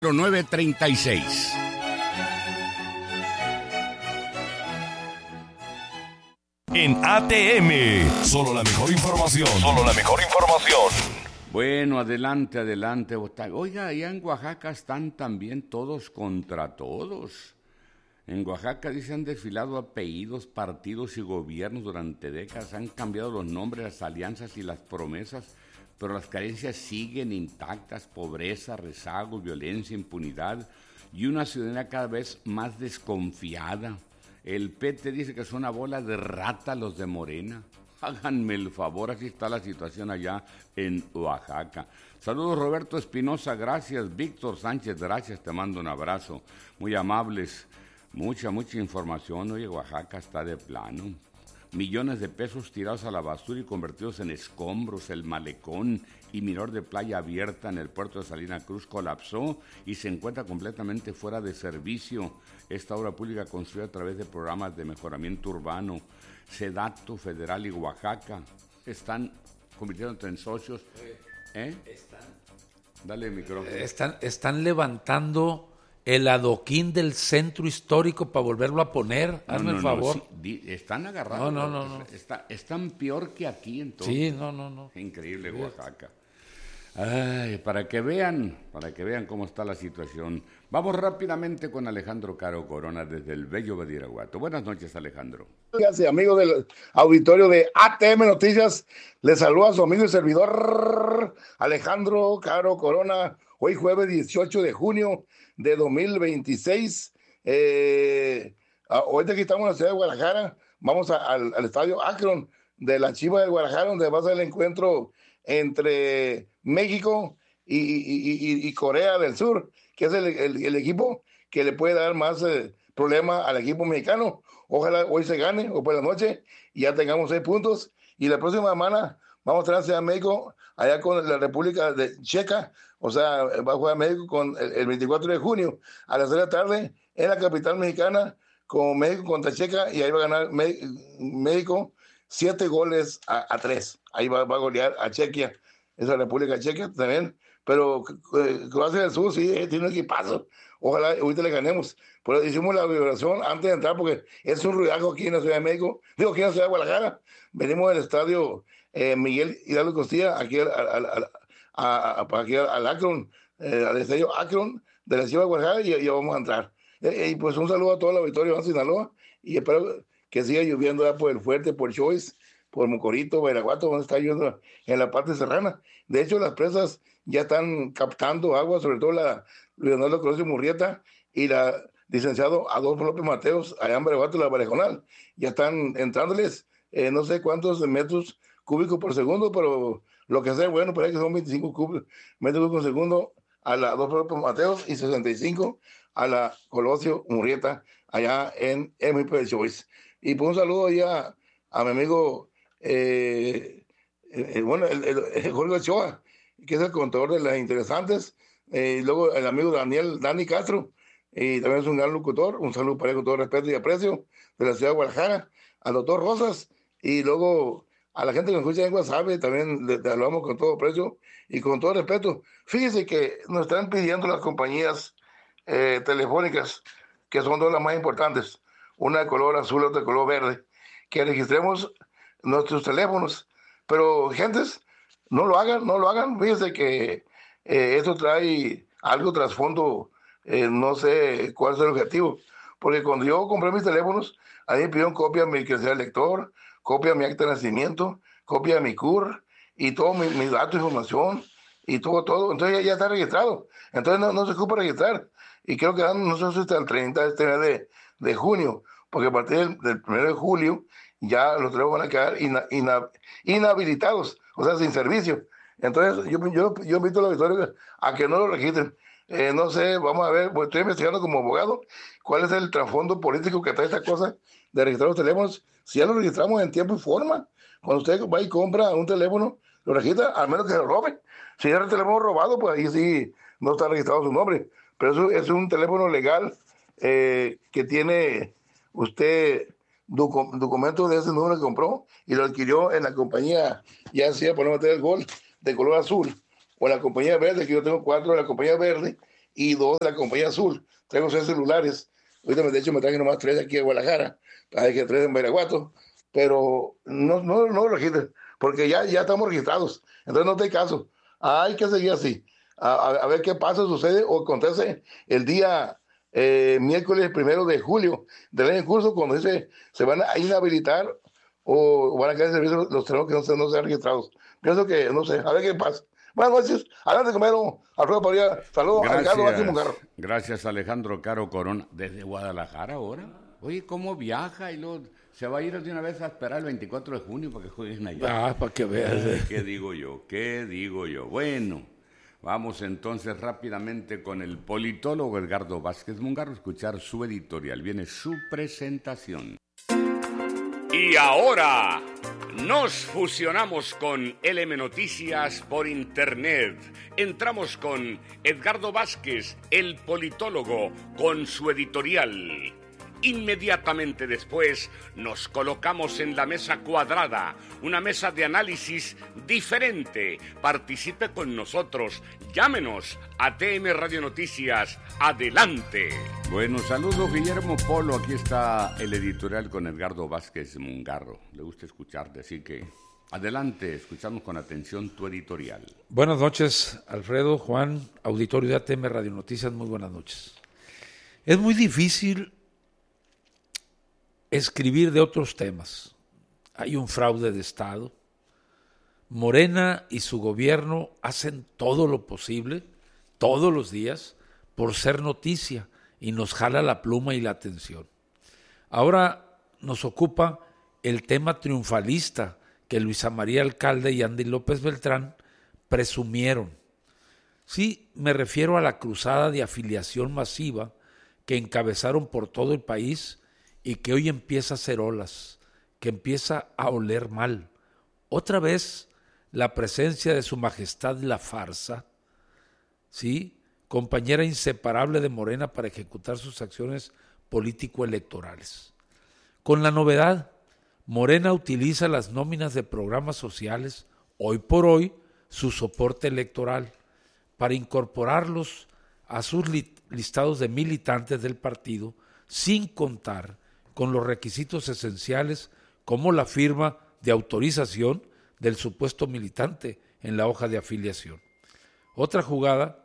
0936. En ATM, solo la mejor información. Solo la mejor información. Bueno, adelante. Oiga, allá en Oaxaca están también todos contra todos. En Oaxaca dice han desfilado apellidos, partidos y gobiernos durante décadas, han cambiado los nombres, las alianzas y las promesas, pero las carencias siguen intactas: pobreza, rezagos, violencia, impunidad y una ciudadanía cada vez más desconfiada. El PT dice que son una bola de rata los de Morena. Háganme el favor, así está la situación allá en Oaxaca. Saludos Roberto Espinosa, gracias. Víctor Sánchez, gracias, te mando un abrazo. Muy amables, mucha información. Oye, Oaxaca está de plano. Millones de pesos tirados a la basura y convertidos en escombros. El malecón y mirador de playa abierta en el puerto de Salina Cruz colapsó y se encuentra completamente fuera de servicio. Esta obra pública construida a través de programas de mejoramiento urbano, Sedato Federal y Oaxaca están convirtiéndose en socios. Dale el micrófono. Están levantando el adoquín del centro histórico para volverlo a poner. Hazme el favor. Sí, están agarrados. No. Están peor que aquí entonces. Sí, no. Increíble Oaxaca. Ay, para que vean cómo está la situación. Vamos rápidamente con Alejandro Caro Corona desde el bello Badiraguato. Buenas noches, Alejandro. Gracias, amigos del auditorio de ATM Noticias. Les saluda a su amigo y servidor Alejandro Caro Corona. Hoy jueves 18 de junio de 2026. Ahorita aquí estamos en la ciudad de Guadalajara. Vamos al estadio Akron de la Chivas de Guadalajara, donde va a ser el encuentro entre México y Corea del Sur, que es el equipo que le puede dar más problema al equipo mexicano. Ojalá hoy se gane o por la noche y ya tengamos 6 puntos. Y la próxima semana vamos a estar en Ciudad de México, allá con la República de Checa. O sea, va a jugar México con el 24 de junio a las 3 de la tarde en la capital mexicana, con México contra Checa, y ahí va a ganar México 7-3. Ahí va a golear a Chequia, esa República Checa también. Pero Croacia del Sur sí tiene un equipazo. Ojalá ahorita le ganemos. Pero hicimos la vibración antes de entrar porque es un ruidajo aquí en la Ciudad de México. Digo, aquí en la Ciudad de Guadalajara. Venimos del estadio Miguel Hidalgo Costilla, aquí al Akron, al estadio Akron de la Ciudad de Guadalajara, y ya vamos a entrar. Y pues un saludo a todo el auditorio de Sinaloa, y espero que siga lloviendo ya por el Fuerte, por Choice, por Mocorito, Badiraguato, donde está lloviendo en la parte serrana. De hecho, las presas ya están captando agua, sobre todo la Leonardo Colosio Murrieta y la licenciado Adolfo López Mateos, allá en Badiraguato, la Varejonal. Ya están entrándoles no sé cuántos metros cúbicos por segundo, pero lo que sea bueno, parece que son 25 metros cúbicos por segundo a la Adolfo López Mateos y 65 a la Colosio Murrieta, allá en MP de Choice. Y pues un saludo ya a mi amigo Jorge Ochoa, que es el contador de las interesantes, y luego el amigo Dani Castro, y también es un gran locutor. Un saludo para él con todo respeto y aprecio, de la ciudad de Guadalajara, al doctor Rosas, y luego a la gente que nos escucha en WhatsApp, también le hablamos con todo aprecio y con todo respeto. Fíjese que nos están pidiendo las compañías telefónicas, que son dos las más importantes, una de color azul y otra de color verde, que registremos nuestros teléfonos. Pero, gentes, no lo hagan. Fíjense que esto trae algo trasfondo, no sé cuál es el objetivo. Porque cuando yo compré mis teléfonos, ahí me pidieron copia de mi credencial de lector, copia de mi acta de nacimiento, copia de mi CUR, y todos mis datos de información, y todo. Entonces ya está registrado. Entonces no se ocupa registrar. Y creo que no sé si hasta el 30 de este mes de junio, porque a partir del 1 de julio ya los teléfonos van a quedar inhabilitados, o sea, sin servicio. Entonces yo invito a los auditores a que no lo registren. No sé, vamos a ver, pues estoy investigando como abogado cuál es el trasfondo político que trae esta cosa de registrar los teléfonos. Si ya lo registramos en tiempo y forma, cuando usted va y compra un teléfono, lo registra, al menos que se lo roben. Si era el teléfono robado, pues ahí sí no está registrado su nombre. Pero eso es un teléfono legal que tiene usted documentos de ese número que compró y lo adquirió en la compañía, ya sea por no meter el gol, de color azul, o la compañía verde, que yo tengo 4 de la compañía verde, y 2 de la compañía Azul. Traigo 6 celulares. Ahorita, de hecho, me traje nomás 3 aquí de Guadalajara. Hay que 3 en Baraguato. Pero no lo registren, porque ya estamos registrados. Entonces no te caso. Hay que seguir así. A ver qué pasa, sucede o acontece el día miércoles 1 de julio del año en curso, cuando dice se van a inhabilitar o van a caer en servicio los trenes que no sean registrados. Pienso que, no sé, a ver qué pasa. Buenas noches, adelante, Comero, Alfredo Padilla, saludos a Ricardo Vázquez Mungarro. Gracias, Alejandro Caro Corona, desde Guadalajara ahora. Oye, ¿cómo viaja? Y luego se va a ir de una vez a esperar el 24 de junio para que jueguen allá. Para que veas. ¿Qué digo yo? Bueno, vamos entonces rápidamente con el politólogo Edgardo Vázquez Mungarro a escuchar su editorial. Viene su presentación. Y ahora nos fusionamos con LM Noticias por internet. Entramos con Edgardo Vázquez, el politólogo, con su editorial. Inmediatamente después nos colocamos en la mesa cuadrada, una mesa de análisis diferente. Participe con nosotros, llámenos a TM Radio Noticias. Adelante. Bueno, saludos Guillermo Polo, aquí está el editorial con Edgardo Vázquez Mungarro. Le gusta escucharte, así que adelante, escuchamos con atención tu editorial. Buenas noches, Alfredo, Juan, auditorio de ATM Radio Noticias, muy buenas noches. Es muy difícil escribir de otros temas. Hay un fraude de Estado. Morena y su gobierno hacen todo lo posible, todos los días, por ser noticia y nos jala la pluma y la atención. Ahora nos ocupa el tema triunfalista que Luisa María Alcalde y Andy López Beltrán presumieron. Sí, me refiero a la cruzada de afiliación masiva que encabezaron por todo el país y que hoy empieza a hacer olas, que empieza a oler mal. Otra vez la presencia de su majestad la farsa, ¿sí?, compañera inseparable de Morena para ejecutar sus acciones político-electorales. Con la novedad, Morena utiliza las nóminas de programas sociales, hoy por hoy, su soporte electoral, para incorporarlos a sus listados de militantes del partido, sin contar con los requisitos esenciales como la firma de autorización del supuesto militante en la hoja de afiliación. Otra jugada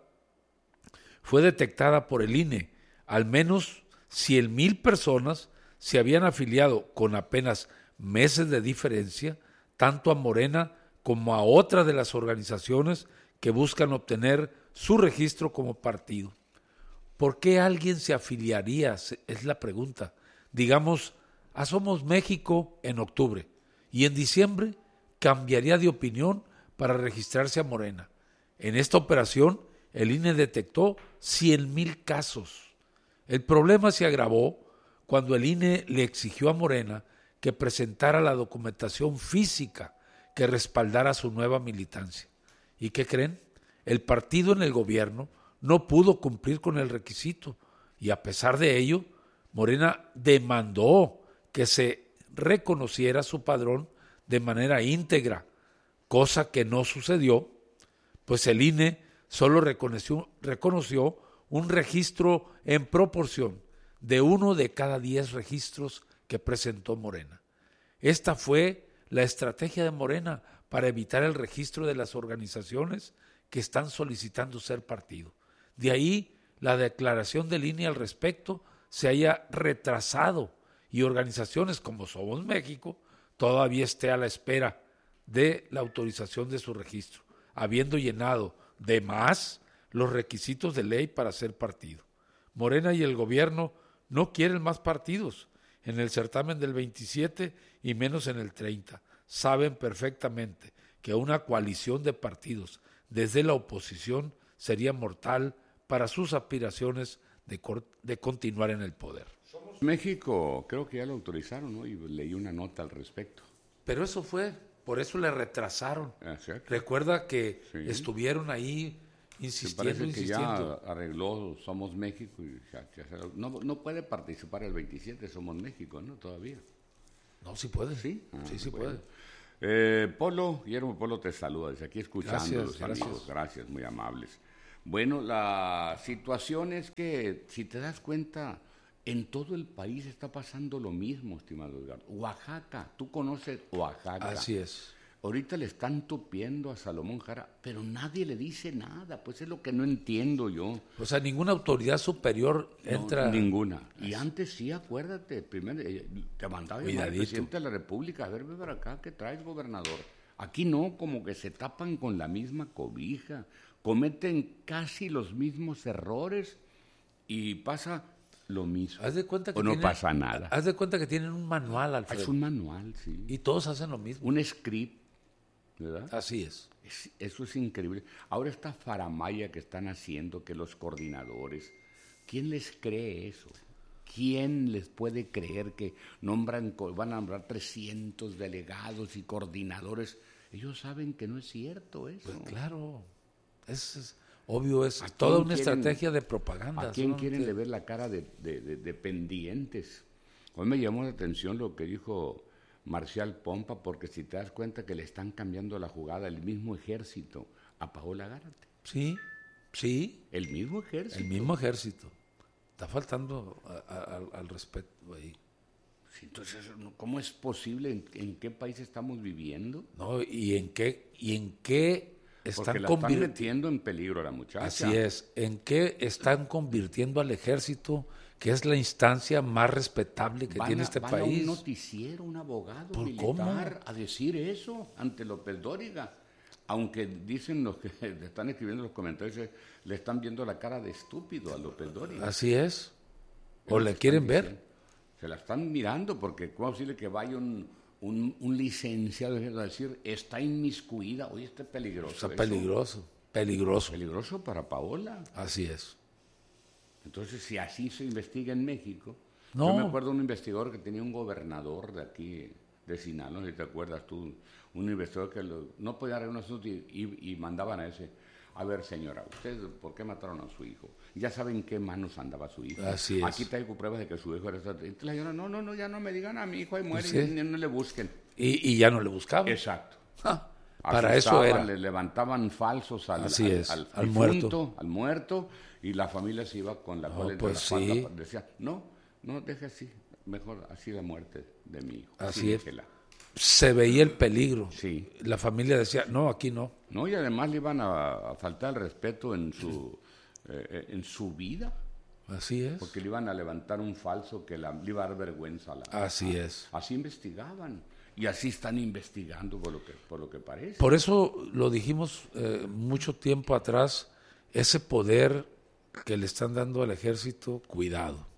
fue detectada por el INE. Al menos 100,000 personas se habían afiliado con apenas meses de diferencia, tanto a Morena como a otra de las organizaciones que buscan obtener su registro como partido. ¿Por qué alguien se afiliaría? Es la pregunta. Digamos, a Somos México en octubre y en diciembre cambiaría de opinión para registrarse a Morena. En esta operación, el INE detectó 100,000 casos. El problema se agravó cuando el INE le exigió a Morena que presentara la documentación física que respaldara su nueva militancia. ¿Y qué creen? El partido en el gobierno no pudo cumplir con el requisito y a pesar de ello, Morena demandó que se reconociera su padrón de manera íntegra, cosa que no sucedió, pues el INE solo reconoció un registro en proporción de 1 de cada 10 registros que presentó Morena. Esta fue la estrategia de Morena para evitar el registro de las organizaciones que están solicitando ser partido. De ahí la declaración del INE al respecto se haya retrasado y organizaciones como Somos México todavía esté a la espera de la autorización de su registro, habiendo llenado de más los requisitos de ley para ser partido. Morena y el gobierno no quieren más partidos en el certamen del 27 y menos en el 30. Saben perfectamente que una coalición de partidos desde la oposición sería mortal para sus aspiraciones de continuar en el poder. Somos México, creo que ya lo autorizaron, ¿no? Y leí una nota al respecto. Pero eso fue, por eso le retrasaron. Exacto. Recuerda que estuvieron ahí insistiendo. Parece que ya arregló Somos México y no puede participar el 27 Somos México, ¿no? Todavía. No, sí puede. Sí, sí bueno. puede. Guillermo Polo te saluda desde aquí escuchando los amigos. Gracias, muy amables. Bueno, la situación es que, si te das cuenta, en todo el país está pasando lo mismo, estimado Edgardo. Oaxaca, tú conoces Oaxaca. Así es. Ahorita le están tupiendo a Salomón Jara, pero nadie le dice nada, pues es lo que no entiendo yo. O sea, ninguna autoridad superior entra. No, ninguna. Y antes sí, acuérdate, primero te mandaba llamar al presidente de la República, a ver, ve para acá, ¿qué traes, gobernador? Aquí no, como que se tapan con la misma cobija, cometen casi los mismos errores y pasa lo mismo. Haz de cuenta que no pasa nada. Haz de cuenta que tienen un manual, Alfredo. Es un manual, sí. Y todos hacen lo mismo. Un script, ¿verdad? Así es. Eso es increíble. Ahora esta faramaya que están haciendo, que los coordinadores, ¿quién les cree eso? ¿Quién les puede creer que van a nombrar 300 delegados y coordinadores? Ellos saben que no es cierto eso. Pues claro, es obvio, es toda una estrategia de propaganda. ¿A quién quieren le ver la cara de pendientes? Hoy me llamó la atención lo que dijo Marcial Pompa, porque si te das cuenta que le están cambiando la jugada el mismo ejército a Paola Gárate. Sí, sí. El mismo ejército. El mismo ejército. Está faltando al respeto ahí. Sí, entonces, ¿cómo es posible? ¿En qué país estamos viviendo? No, ¿y en qué están metiendo en peligro a la muchacha? Así es. ¿En qué están convirtiendo al ejército, que es la instancia más respetable que tiene este país? Un noticiero, un abogado militar, a decir eso ante López Dóriga. Aunque dicen los que le están escribiendo los comentarios, le están viendo la cara de estúpido a López Dóriga. Así es. ¿O le quieren ver? Se la están mirando, porque ¿cómo es posible que vaya un licenciado a decir, está inmiscuida? Oye, está peligroso. Está peligroso. Peligroso para Paola. Así es. Entonces, si así se investiga en México... No. Yo me acuerdo de un investigador que tenía un gobernador de aquí, de Sinaloa, si te acuerdas tú, un investigador que no podía arreglar un asunto y mandaban a ese, a ver, señora, ¿usted por qué mataron a su hijo? Ya saben en qué manos andaba su hijo. Así es. Aquí traigo pruebas de que su hijo era... Entonces la señora, no, ya no me digan a mi hijo, ahí muere, Sí. y no le busquen. Y ya no le buscaban. Exacto. Para eso era. Le levantaban falsos al muerto, y la familia se iba con la cola entre la espalda. Sí. Decía, no, deje así, mejor así la muerte de mi hijo. Así es. Déjela. Se veía el peligro. Sí. La familia decía, no, aquí no. No, y además le iban a faltar el respeto en su vida. Así es. Porque le iban a levantar un falso que le iba a dar vergüenza a la... Así es. Así investigaban. Y así están investigando por lo que parece. Por eso lo dijimos mucho tiempo atrás, ese poder que le están dando al ejército, cuidado.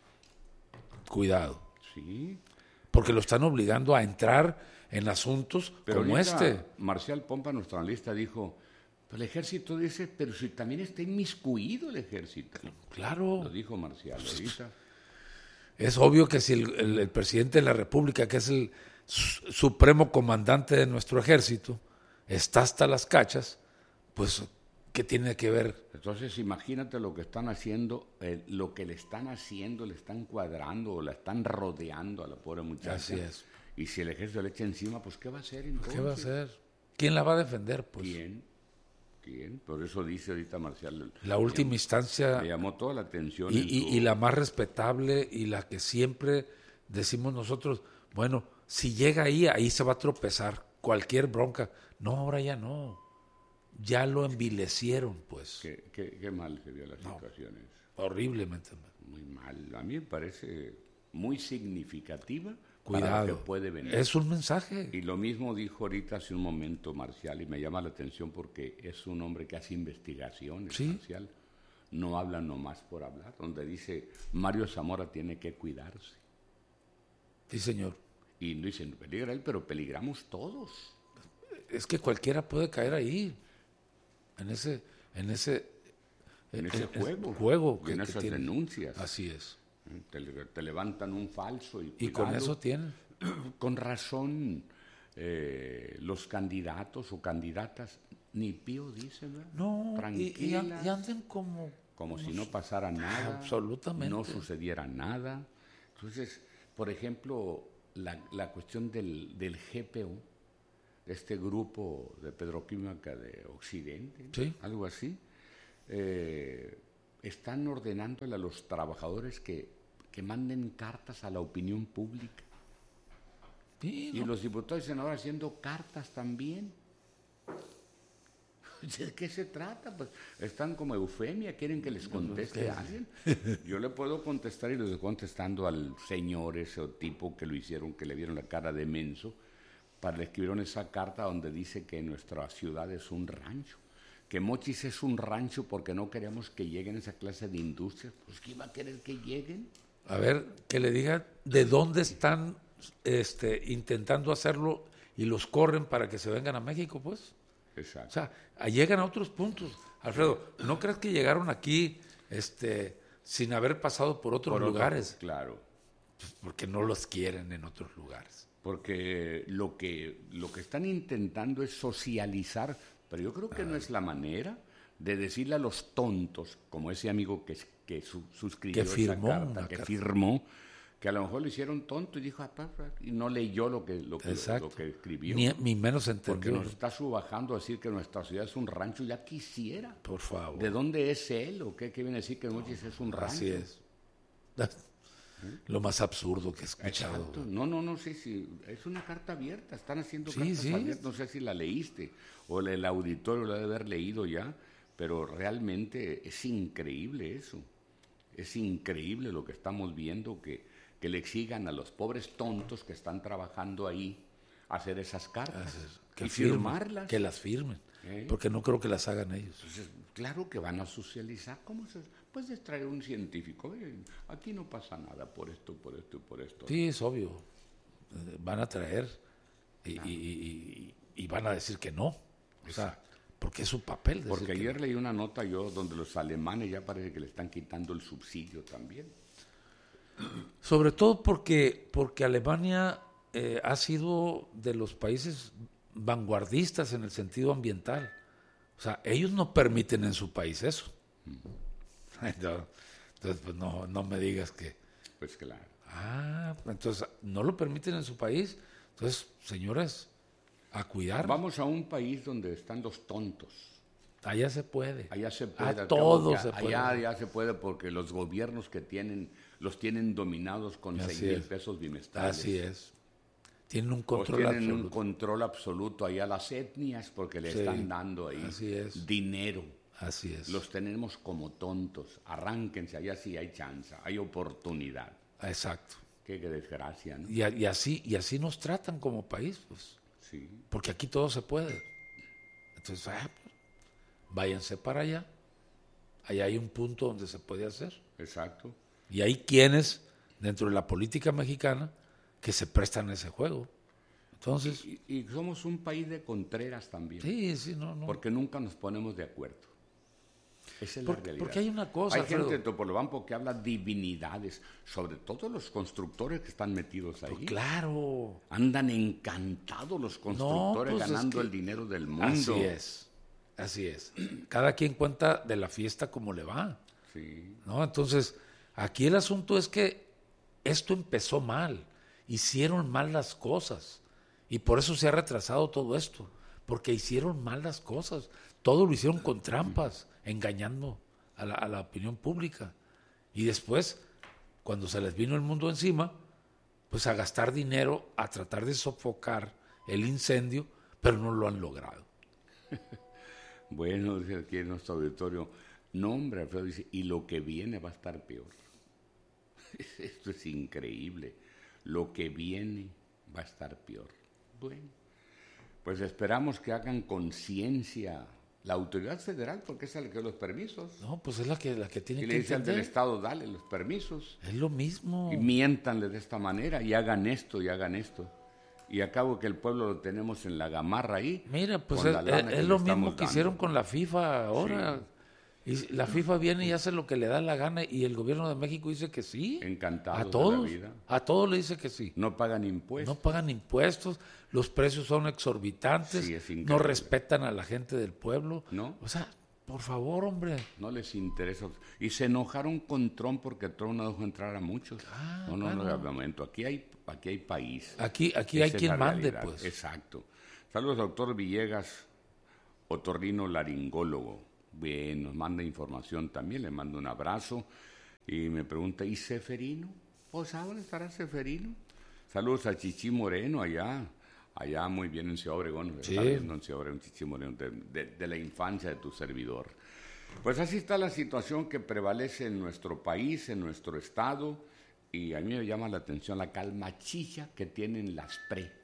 Sí. Porque lo están obligando a entrar en asuntos pero como este. Marcial Pompa, nuestro analista, dijo, el ejército dice, pero si también está inmiscuido el ejército. Claro. Lo dijo Marcial ahorita. Es obvio que si el presidente de la República, que es el supremo comandante de nuestro ejército, está hasta las cachas, pues, ¿qué tiene que ver? Entonces, imagínate lo que están haciendo, lo que le están haciendo, le están cuadrando o la están rodeando a la pobre muchacha. Así es. Y si el ejército le echa encima, pues, ¿qué va a hacer entonces? ¿Qué va a hacer? ¿Quién la va a defender? Pues? ¿Quién? Por eso dice ahorita Marcial. La última instancia. Le llamó toda la atención. Y la más respetable y la que siempre decimos nosotros, bueno, si llega ahí se va a tropezar cualquier bronca. No, ahora ya no. Ya lo envilecieron, pues. Qué mal se vio las situaciones. Horriblemente mal. Muy mal. A mí me parece muy significativa. Cuidado. Para lo que puede venir. Es un mensaje. Y lo mismo dijo ahorita hace un momento Marcial, y me llama la atención porque es un hombre que hace investigaciones, ¿sí? Marcial. No habla nomás por hablar, donde dice Mario Zamora tiene que cuidarse. Sí, señor. Y no dicen, peligra él, pero peligramos todos. Es que cualquiera puede caer ahí, en ese juego y en esas denuncias. Así es. Te levantan un falso y con eso tienen. Con razón, los candidatos o candidatas ni pío dicen, ¿verdad? No, tranquilas, y anden como si no pasara nada, absolutamente, no sucediera nada. Entonces, por ejemplo, la cuestión del GPO, este grupo de petroquímica de Occidente, ¿sí? Algo así, están ordenándole a los trabajadores que manden cartas a la opinión pública. Sí, Y ¿no? los diputados y senadores haciendo cartas también. ¿De qué se trata? Pues están como eufemia, quieren que les conteste a alguien. Yo le puedo contestar y le estoy contestando al señor, ese tipo que lo hicieron, que le vieron la cara de menso, le escribieron esa carta donde dice que nuestra ciudad es un rancho, que Mochis es un rancho porque no queremos que lleguen esa clase de industrias. Pues ¿quién va a querer que lleguen? A ver, que le digan de dónde están intentando hacerlo y los corren para que se vengan a México, pues. Exacto. O sea, llegan a otros puntos. Alfredo, ¿no crees que llegaron aquí sin haber pasado por otros lugares? Claro. Pues porque no los quieren en otros lugares. Porque lo que están intentando es socializar, pero yo creo que no es la manera de decirle a los tontos, como ese amigo que suscribió Que firmó esa carta, una que carta. firmó, que a lo mejor lo hicieron tonto y dijo, y no leyó lo que Exacto. escribió. Ni menos Porque entendió. nos está subajando a decir que nuestra ciudad es un rancho, ya quisiera. Por favor. ¿De dónde es él? ¿O qué viene a decir que Mochis es un rancho? Así es. Lo más absurdo que he escuchado. Exacto. No, sí, es una carta abierta, están haciendo Sí, cartas sí. abiertas, no sé si la leíste o el auditorio la debe haber leído ya, pero realmente es increíble eso, es increíble lo que estamos viendo, que le exigan a los pobres tontos que están trabajando ahí hacer esas cartas Que y firmen, firmarlas. que las firmen. ¿Eh? Porque no creo que las hagan ellos. Entonces, claro que van a socializar. ¿Cómo se puedes traer un científico? Oye, aquí no pasa nada por esto, por esto y por esto. Sí, es obvio. Van a traer y van a decir que no. O sea, porque es su papel. decir Porque que ayer no. leí una nota yo donde los alemanes ya parece que le están quitando el subsidio también. Sobre todo porque Alemania ha sido de los países vanguardistas en el sentido ambiental. O sea, ellos no permiten en su país eso. Entonces, pues no me digas que... Pues claro. Entonces no lo permiten en su país. Entonces, señores, a cuidar. Vamos a un país donde están los tontos. Allá se puede. Allá se puede. A al cabo todos que se puede. Allá ya se puede porque los gobiernos que los tienen dominados con Así 6,000 es. pesos bimestrales. Así es. Tienen un Pues control tienen un absoluto. control absoluto ahí a las etnias porque le Sí, están dando ahí así es. dinero. Así es. Los tenemos como tontos. Arránquense, allá sí hay chance, hay oportunidad. Exacto. Qué desgracia, ¿no? Y así nos tratan como país, pues. Sí. Porque aquí todo se puede. Entonces, pues, váyanse para allá. Allá hay un punto donde se puede hacer. Exacto. Y hay quienes, dentro de la política mexicana, que se prestan a ese juego. Entonces, Y somos un país de contreras también. sí, no. Porque nunca nos ponemos de acuerdo. Esa es la realidad. Porque hay una cosa, Hay Alfredo. gente de Topolobampo que habla divinidades, sobre todo los constructores que están metidos ahí. Pues claro. Andan encantados los constructores pues es ganando que el dinero del mundo. Así es. Cada quien cuenta de la fiesta como le va. Sí. ¿No? Entonces, aquí el asunto es que esto empezó mal, hicieron mal las cosas y por eso se ha retrasado todo esto, porque hicieron mal las cosas, todo lo hicieron con trampas, engañando a la opinión pública y después, cuando se les vino el mundo encima, pues a gastar dinero, a tratar de sofocar el incendio, pero no lo han logrado. Bueno, dice aquí en nuestro auditorio, no hombre, Alfredo dice, y lo que viene va a estar peor. Esto es increíble. Lo que viene va a estar peor. Bueno, pues esperamos que hagan conciencia la autoridad federal, porque es la que da los permisos. No, pues es la que tiene Y que le dice al del entender. Estado, dale los permisos. Es lo mismo. Y miéntanle de esta manera y hagan esto y hagan esto. Y acabo que el pueblo lo tenemos en la gamarra ahí. Mira, pues con la lana que es le lo estamos mismo que dando. hicieron con la FIFA ahora. Sí. Y la FIFA viene y hace lo que le da la gana y el gobierno de México dice que sí. Encantados A de todos. la vida. A todos le dice que sí. No pagan impuestos. No pagan impuestos, los precios son exorbitantes, Sí, es no increíble. respetan a la gente del pueblo. ¿No? O sea, por favor, hombre. No les interesa. Y se enojaron con Trump porque Trump no dejó entrar a muchos. No, de momento. Aquí hay país. Aquí hay Esa es quien la mande, realidad. pues. Exacto. Saludos, doctor Villegas, otorrino laringólogo. Bueno, nos manda información también, le mando un abrazo. Y me pregunta, ¿y Seferino? ¿Pues ahora estará Seferino? Saludos a Chichi Moreno allá muy bien en Ciudad Obregón. Sí. Está viendo en Ciudad Obregón, Chichi Moreno, de la infancia de tu servidor. Pues así está la situación que prevalece en nuestro país, en nuestro estado, y a mí me llama la atención la calmachilla que tienen las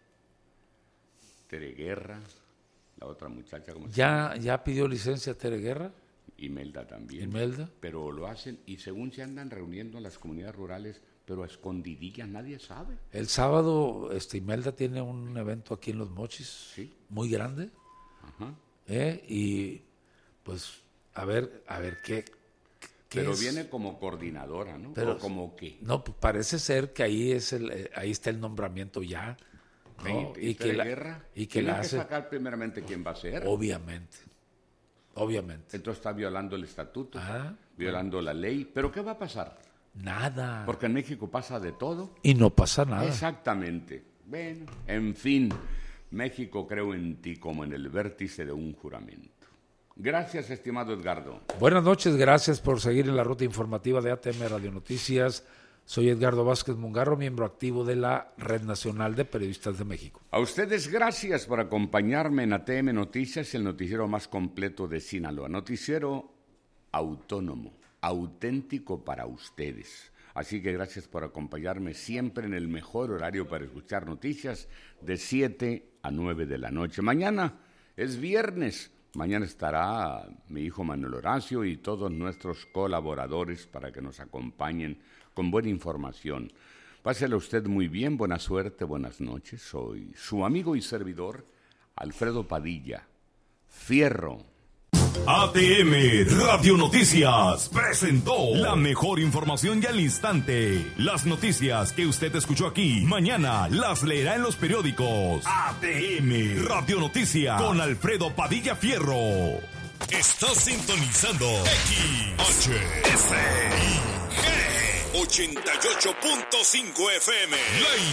Tere Guerra, la otra muchacha, ¿cómo se llama? ¿Ya pidió licencia Tere Guerra? Imelda también. ¿Imelda? Pero lo hacen, y según se andan reuniendo en las comunidades rurales, pero a escondidillas, nadie sabe. El sábado Imelda tiene un evento aquí en Los Mochis, Sí. muy grande, Ajá. y pues a ver qué Pero es. viene como coordinadora, ¿no? Pero, ¿O como qué? No, pues parece ser que ahí está el nombramiento ya, ¿no? ¿Y que la guerra? y que Tienen la hace, sacar primeramente quién va a ser. obviamente. Entonces está violando el estatuto, Ah, violando la ley. ¿Pero qué va a pasar? Nada. Porque en México pasa de todo. Y no pasa nada. Exactamente. Bueno, en fin, México creo en ti como en el vértice de un juramento. Gracias, estimado Edgardo. Buenas noches, gracias por seguir en la ruta informativa de ATM Radio Noticias. Soy Edgardo Vázquez Mungarro, miembro activo de la Red Nacional de Periodistas de México. A ustedes gracias por acompañarme en ATM Noticias, el noticiero más completo de Sinaloa. Noticiero autónomo, auténtico para ustedes. Así que gracias por acompañarme siempre en el mejor horario para escuchar noticias, de 7 a 9 de la noche. Mañana es viernes. Mañana estará mi hijo Manuel Horacio y todos nuestros colaboradores para que nos acompañen con buena información. Pásela usted muy bien, buena suerte, buenas noches. Soy su amigo y servidor, Alfredo Padilla. Fierro. ATM Radio Noticias presentó la mejor información y al instante. Las noticias que usted escuchó aquí, mañana las leerá en los periódicos. ATM Radio Noticias con Alfredo Padilla Fierro. Estás sintonizando XHSIG 88.5 FM.